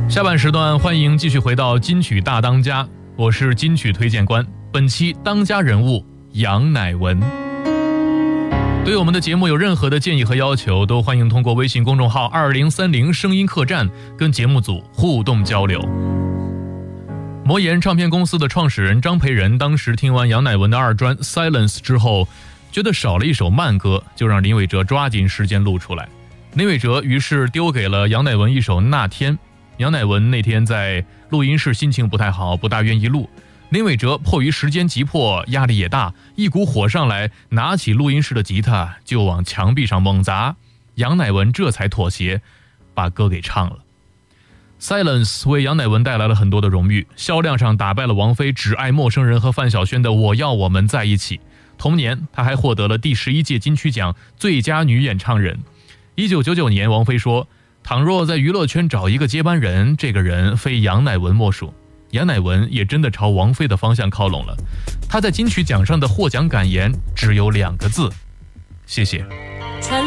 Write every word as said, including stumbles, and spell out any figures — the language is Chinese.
下半时段欢迎继续回到金曲大当家，我是金曲推荐官。本期当家人物杨乃文。对我们的节目有任何的建议和要求，都欢迎通过微信公众号二零三零声音客栈跟节目组互动交流。魔岩唱片公司的创始人张培仁当时听完杨乃文的二专 Silence 之后，觉得少了一首慢歌，就让林伟哲抓紧时间录出来。林伟哲于是丢给了杨乃文一首那天。杨乃文那天在录音室心情不太好，不大愿意录。林伟哲迫于时间急迫，压力也大，一股火上来，拿起录音室的吉他就往墙壁上猛砸。杨乃文这才妥协，把歌给唱了。Silence 为杨乃文带来了很多的荣誉，销量上打败了王菲《只爱陌生人》和范晓萱的《我要我们在一起》。同年，她还获得了第十一届金曲奖最佳女演唱人。一九九九年，王菲说，倘若在娱乐圈找一个接班人，这个人非杨乃文莫属。杨乃文也真的朝王菲的方向靠拢了。他在金曲奖上的获奖感言只有两个字：谢谢。